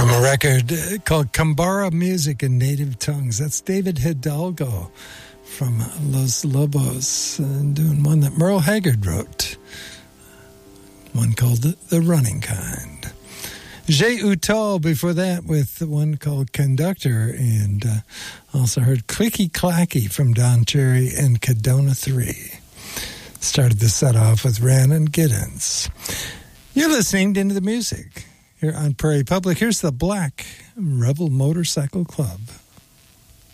from a record called Cambara Music in Native Tongues. That's David Hidalgo from Los Lobos, doing one that Merle Haggard wrote, one called The Running Kind. Jay Uttal before that with the one called Conductor, and also heard Clicky Clacky from Don Cherry and Cadona 3. Started the set off with Rhiannon Giddens. You're listening to Into the Music here on Prairie Public. Here's the Black Rebel Motorcycle Club.